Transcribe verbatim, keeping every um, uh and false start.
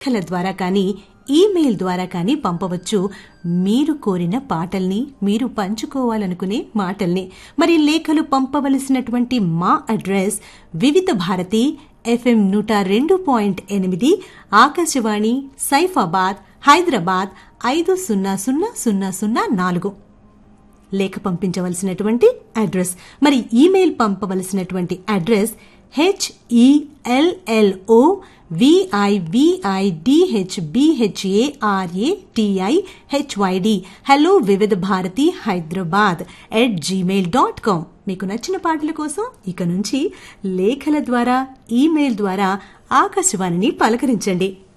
లేఖల ద్వారా కానీ ఈమెయిల్ ద్వారా కానీ పంపవచ్చు మీరు కోరిన పాటల్ని, మీరు పంచుకోవాలనుకునే మాటల్ని. మరి లేఖలు పంపవలసినటువంటి మా అడ్రస్ వివిధ భారతి ఎఫ్ఎం నూట రెండు పాయింట్ ఎనిమిది ఆకాశవాణి సైఫాబాద్ హైదరాబాద్ ఐదు సున్నా సున్నా సున్నా సున్నా నాలుగు. లేఖ పంపించవలసినటువంటి అడ్రస్. మరి ఈమెయిల్ పంపవలసినటువంటి అడ్రస్ హెచ్ఈఎల్ఎల్ఓ విఐవిఐడిహెచ్బిహెచ్ఏఆర్ఏటిఐహెచ్వైడి హలో వివిధ Bharati Hyderabad at Gmail dot com. మీకు నచ్చిన పాటల కోసం ఇక నుంచి లేఖల ద్వారా ఈమెయిల్ ద్వారా ఆకాశవాణిని పలకరించండి.